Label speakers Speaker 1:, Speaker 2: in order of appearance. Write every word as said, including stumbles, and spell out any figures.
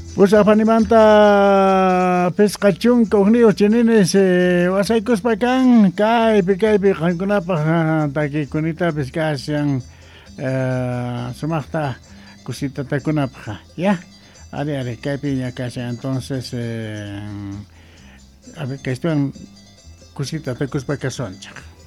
Speaker 1: Pues afanimanta pescachun cognio chinines wasaikos pakan kai pikai pikankunapa takikunita pescasian sumachta cosita takunapa ya are are kai piña casa entonces eh, a ver que esto cosita tacos pacasoncha.